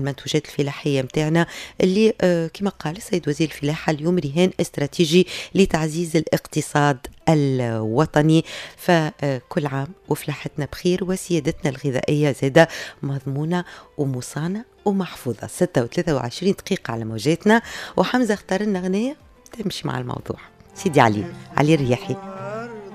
المنتوجات الفلاحية متاعنا اللي كما قال السيد وزير الفلاحة اليوم رهان استراتيجي لتعزيز الاقتصاد الوطني. فكل عام وفلاحتنا بخير وسيادتنا الغذائية زادة مضمونة ومصانة ومحفوظة. 6:23 دقيقة على موجاتنا، وحمزة اختار لنا أغنية تمشي مع الموضوع. سيدي علي الرياحي.